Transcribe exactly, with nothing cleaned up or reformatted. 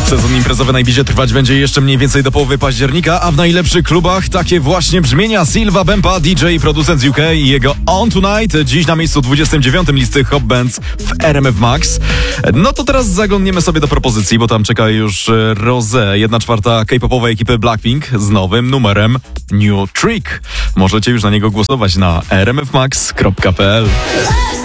Sezon imprezowy na Ibizie trwać będzie jeszcze mniej więcej do połowy października, a w najlepszych klubach takie właśnie brzmienia. Silva Bempa, D J i producent z U K i jego On Tonight, dziś na miejscu dwudziestym dziewiątym listy Hot Bands w R M F Max. No to teraz zaglądniemy sobie do propozycji, bo tam czeka już Rosé, jedna czwarta K-popowej ekipy Blackpink z nowym numerem New Trick. Możecie już na niego głosować na r m f max kropka p l.